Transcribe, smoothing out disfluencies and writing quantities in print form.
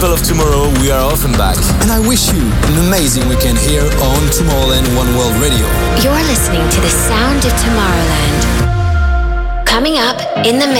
people of tomorrow, we are Offenbach. And I wish you an amazing weekend here on Tomorrowland One World Radio. You're listening to the sound of Tomorrowland. Coming up in the mix.